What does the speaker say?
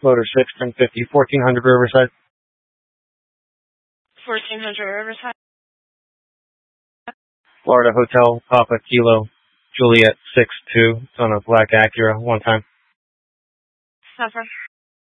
Motor 6, 1050, 1400 Riverside. 1400 Riverside. Florida Hotel, Papa Kilo, Juliet 62. It's on a black Acura, one time. Suffer.